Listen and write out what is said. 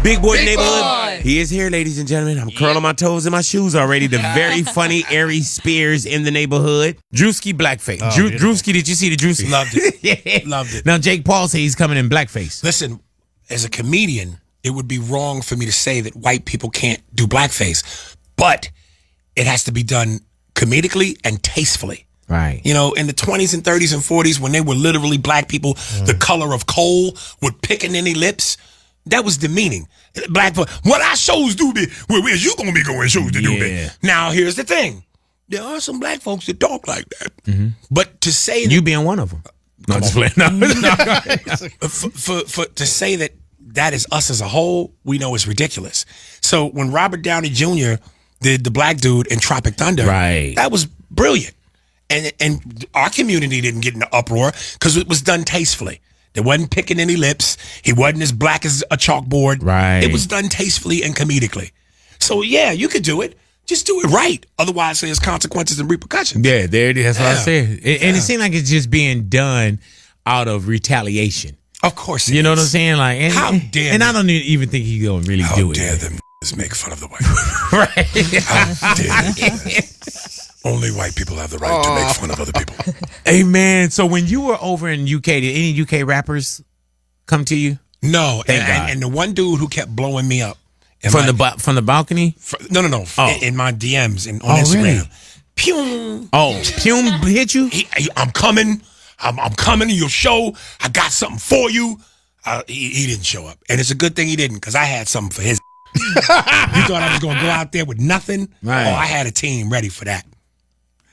Big Boy Big Neighborhood. Boy. He is here, ladies and gentlemen. I'm curling my toes in my shoes already. The very funny Aries Spears in the neighborhood. Drewski blackface. Drewski, did you see the Drewski? Loved it. Yeah. Loved it. Now Jake Paul says he's coming in blackface. Listen, as a comedian, it would be wrong for me to say that white people can't do blackface, but it has to be done comedically and tastefully. Right. You know, in the 20s and 30s and 40s, when they were literally black people, the color of coal with pickaninny lips, that was demeaning. Black people, what our shows do, where's you going to be going shows to do that? Now, here's the thing. There are some black folks that talk like that. But to say that, You being one of them. No, just playing. No. to say that is us as a whole, we know is ridiculous. So when Robert Downey Jr. did the black dude in Tropic Thunder, Right. that was brilliant. And our community didn't get in the uproar because it was done tastefully. There wasn't picking any lips. He wasn't as black as a chalkboard. Right. It was done tastefully and comedically. So yeah, you could do it. Just do it right. Otherwise, there's consequences and repercussions. Yeah, there it is. That's what I Yeah. said. And it seemed like it's just being done out of retaliation. Of course, it You know what I'm is. saying? Like, and, How dare And I they? don't even think he's gonna really How do it. dare them make fun of the white people? Right. How dare they? Only white people have the right to make fun of other people. Hey man, so when you were over in UK, did any UK rappers come to you No, Thank God. and the one dude who kept blowing me up in from my- the balcony? no, Oh. in my DMs and on Oh, Instagram. really? Pew! Oh, Pume hit you? I'm coming. I'm coming to your show. I got something for you. He didn't show up, and it's a good thing he didn't because I had something for his. You thought I was going to go out there with nothing? Right. Oh, I had a team ready for that.